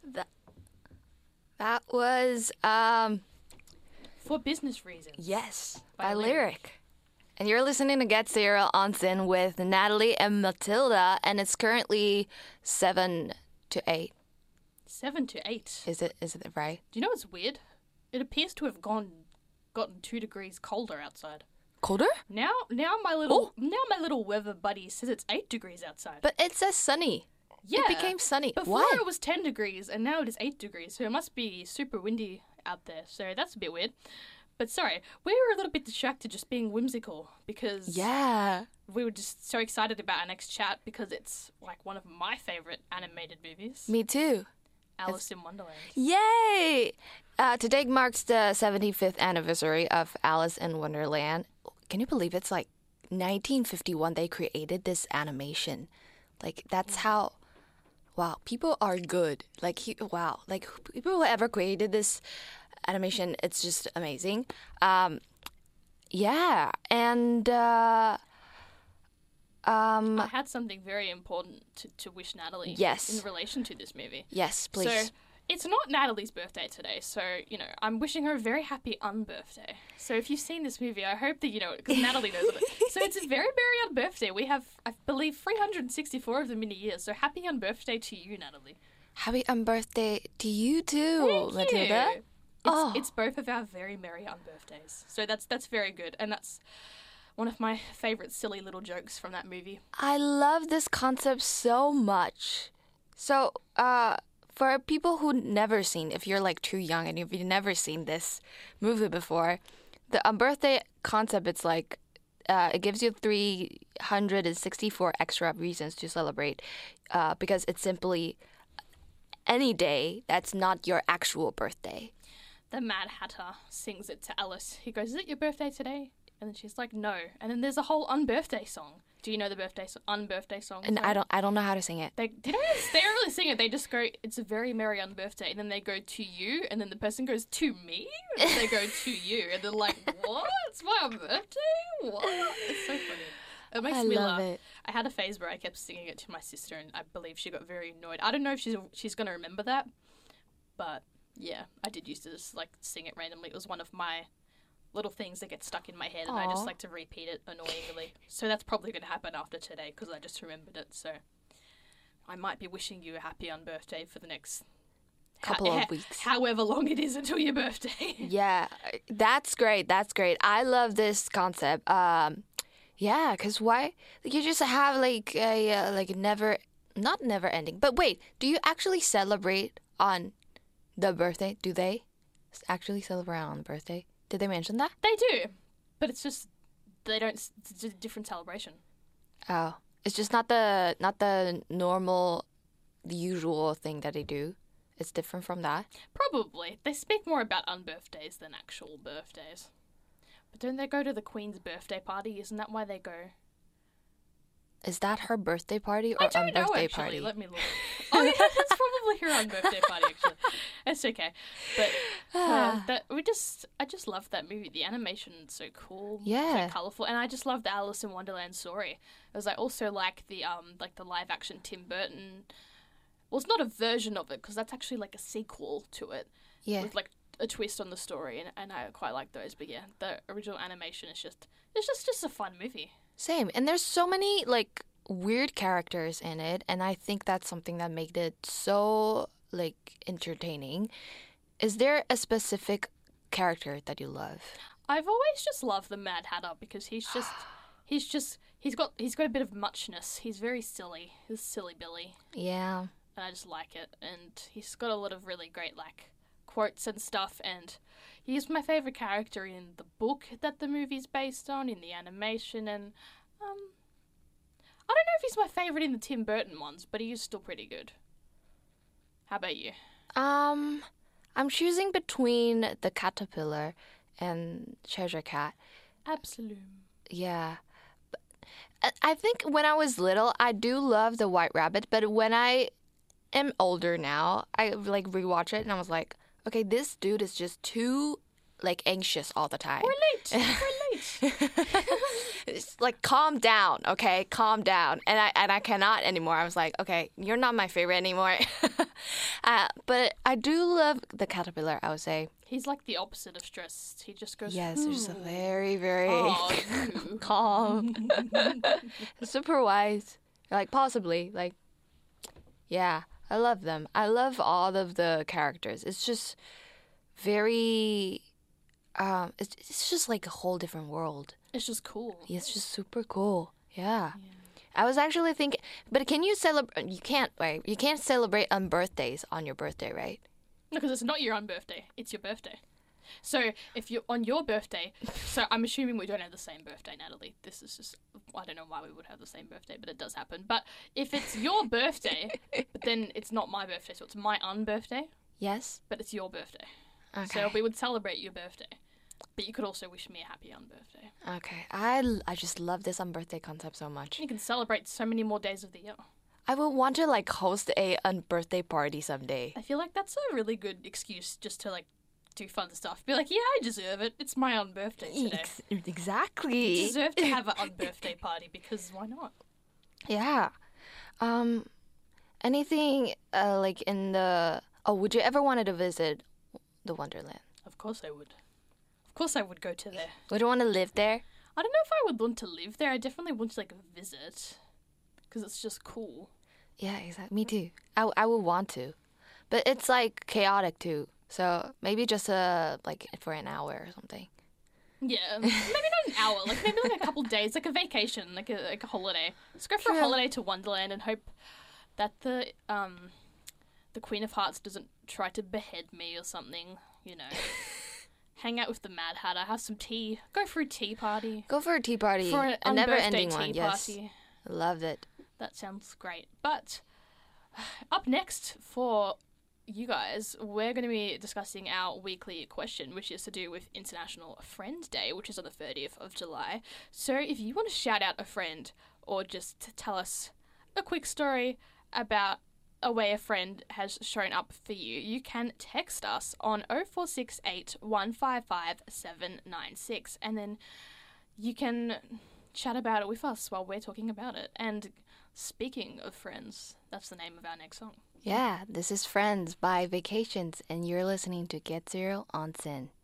That, that was, For Business Reasons. yes, By by Lyric. And you're listening to Get Serial on Sin with Natalie and Matilda, and it's currently 7 to 8. 7 to 8. Is it right? Do you know what's weird? It appears to have gotten 2 degrees colder outside. Colder? Now my little weather buddy says it's 8 degrees outside. But it says sunny. Yeah. It became sunny. Before Why? it was 10 degrees and now it is 8 degrees. So it must be super windy out there. So that's a bit weird. But sorry, we were a little bit distracted just being whimsical because Yeah. we were just so excited about our next chat because it's like one of my favorite animated movies, Me too. Alice in Wonderland. Yay! Today marks the 75th anniversary of Alice in Wonderland. Can you believe it's like 1951 they created this animation? Like, that's how... Wow, people are good. Like, wow. Like, people who ever created this animation, it's just amazing. Yeah, and... I had something very important to wish Natalie Yes. in relation to this movie. yes, please. So it's not Natalie's birthday today, so, I'm wishing her a very happy unbirthday. So if you've seen this movie, I hope that you know it, because Natalie knows it. So it's a very merry unbirthday. We have, I believe, 364 of them in a year, so happy unbirthday to you, Natalie. Happy unbirthday to you too, Thank Matilda. you. Oh. It's both of our very merry unbirthdays. So that's very good, and that's one of my favourite silly little jokes from that movie. I love this concept so much. So, for people who never seen, if you're like too young and if you've never seen this movie before, the birthday concept, it's like, it gives you 364 extra reasons to celebrate, because it's simply any day that's not your actual birthday. The Mad Hatter sings it to Alice. He goes, "Is it your birthday today?" And then she's like, "No." And then there's a whole unbirthday song. Do you know the unbirthday song? And I don't know how to sing it. They don't really sing it. They just go, "It's a very merry unbirthday," and then they go, "To you," and then the person goes, "To me," and then they go, "To you," and they're like, "What? It's my birthday? What?" It's so funny. It makes I me love laugh. it. I had a phase where I kept singing it to my sister, and I believe she got very annoyed. I don't know if she's gonna remember that, but yeah, I did used to just like sing it randomly. It was one of my little things that get stuck in my head, and I just Aw. like to repeat it annoyingly. So that's probably going to happen after today because I just remembered it. So I might be wishing you a happy unbirthday for the next Couple of weeks. however long it is until your birthday. Yeah, that's great. That's great. I love this concept. Yeah, because why? You just have like a not never ending. But wait, do you actually celebrate on the birthday? Do they actually celebrate on the birthday? Did they mention that? They do, but it's just they don't. It's a different celebration. Oh, it's just not the normal, the usual thing that they do. It's different from that. Probably they speak more about unbirthdays than actual birthdays. But don't they go to the Queen's birthday party? Isn't that why they go? Is that her birthday party or I don't know, unbirthday actually. party? Let me look. Oh, yeah, that's probably her unbirthday party, actually. It's okay. But I just love that movie. The animation's so cool. Yeah. So colourful. And I just love the Alice in Wonderland story. Because I also like the live action Tim Burton. Well, it's not a version of it, because that's actually like a sequel to it. Yeah. With like a twist on the story, and I quite like those. But yeah, the original animation is just a fun movie. Same. And there's so many like weird characters in it, and I think that's something that made it so like entertaining. Is there a specific character that you love? I've always just loved the Mad Hatter because he's got a bit of muchness. He's very silly. He's silly Billy, Yeah. and I just like it. And he's got a lot of really great like quotes and stuff, and he's my favorite character in the book that the movie's based on, in the animation, and I don't know if he's my favorite in the Tim Burton ones, but he is still pretty good. How about you? I'm choosing between the caterpillar and Treasure Cat. Absolute. Yeah. I think when I was little, I do love the White Rabbit, but when I am older now, I like rewatch it and I was like, okay, this dude is just too like anxious all the time. Relate. It's like, calm down, okay? Calm down. And I cannot anymore. I was like, okay, you're not my favorite anymore. But I do love the caterpillar, I would say. He's like the opposite of stressed. He just goes, Yes, there's a very, very oh, calm, super wise. Like, possibly, like, yeah, I love them. I love all of the characters. It's just very, it's just like a whole different world. It's just cool. It's just super cool. Yeah. I was actually thinking, but can you celebrate? You can't, right? You can't celebrate on birthdays on your birthday, right? No, because it's not your own birthday. It's your birthday. So if you're on your birthday, so I'm assuming we don't have the same birthday, Natalie. This is just, I don't know why we would have the same birthday, but it does happen. But if it's your birthday, but then it's not my birthday, so it's my unbirthday, Yes. but it's your birthday. Okay. So we would celebrate your birthday. But you could also wish me a happy unbirthday. Okay. I just love this unbirthday concept so much. You can celebrate so many more days of the year. I would want to like host a unbirthday party someday. I feel like that's a really good excuse just to like do fun stuff. Be like, yeah, I deserve it. It's my unbirthday today. Exactly. You deserve to have an unbirthday party because why not? Yeah. Anything like in the would you ever wanted to visit the Wonderland? Of course I would. Of course I would go to there. Would you want to live there? I don't know if I would want to live there. I definitely want to like visit because it's just cool. Yeah, exactly. Me too. I would want to, but it's like chaotic too. So maybe just like for an hour or something. Yeah, maybe not an hour. Like maybe like a couple days, like a vacation, like a holiday. Let's go for a holiday to Wonderland and hope that the Queen of Hearts doesn't try to behead me or something. You know. Hang out with the Mad Hatter, have some tea, go for a tea party. Go for a tea party. For a never-ending tea one. Yes, party. loved it. That sounds great. But up next for you guys, we're going to be discussing our weekly question, which is to do with International Friend Day, which is on the 30th of July. So if you want to shout out a friend or just tell us a quick story about a way a friend has shown up for you, you can text us on 0468 155 796 and then you can chat about it with us while we're talking about it. And speaking of friends, that's the name of our next song. Yeah, this is Friends by Vacations, and you're listening to Get Zero on Sin.